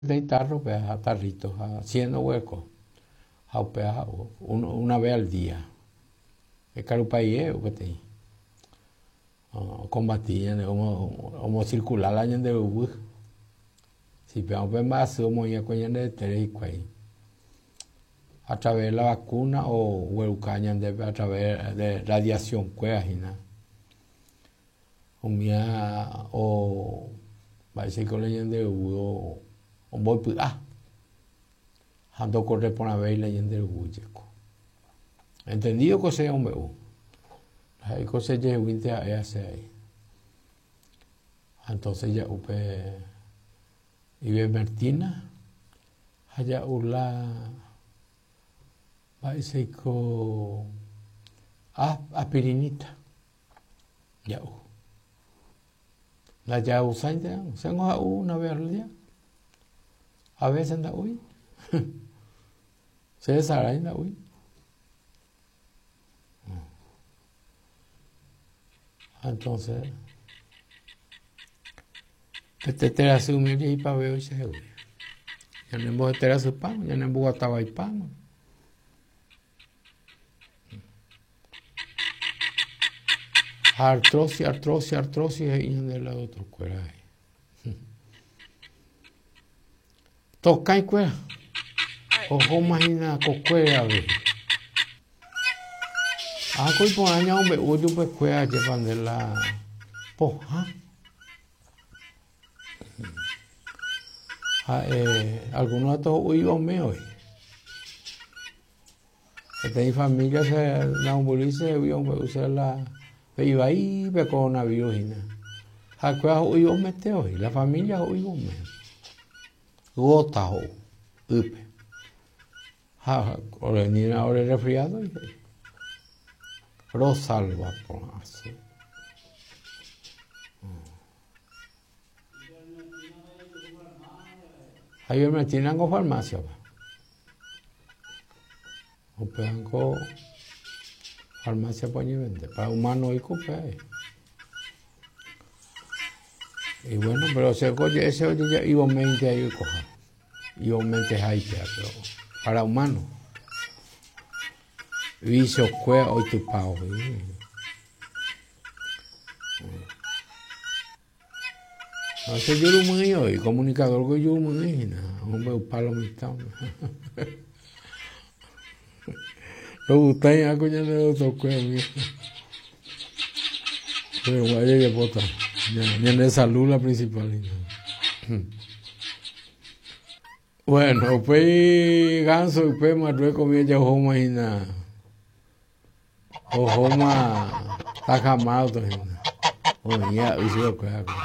tarro, pues, a tarritos, haciendo huecos, una vez al día. Es caro país, que te combatir, como circular la gente de Ubu. Si vemos más, somos ya con de tres a través de la vacuna o huecaña a través de radiación, cuejina. O parece que la gente de Ubu, o voy ando correr por una vez la gente de Ubu. Entendido que sea un bebé. Hay cosas que se hace ahí. Entonces ya upe y Martina allá la parece que aspirinita ya la ya usan ya una vez al día a veces anda hoy se desarrolla hoy. Entonces este te hace un y para ver hoy se ve ya no hemos de hacer pan ya no hemos gastado ahí pan artrosis y de la otra cuera toca y cuera ojo imagina cocuera ve coi por año hombre uno pues cuera llevan de la poja algunos de estos huevos míos que tenéis familia se la ambulancia usar la iba ahí ve coronavirus a cuál huevos mete hoy la familia huevos me gota o upe ahora ni ahora resfriado Rosalba por así ahí me tienen con farmacia o pegan con farmacia para vender para humanos y cope y bueno pero ese ya igualmente ahí coja igualmente hay pero para humanos vicio cue hoy tu pao hace yo lo muy hoy comunicador que yo muy hombre palo mitad lo gusta ya coño de otro cue pero vaya que bota ya de salud la principal bueno pues ganso y pues Marruecos bien ya homa y nada o homa está jamado o ya hizo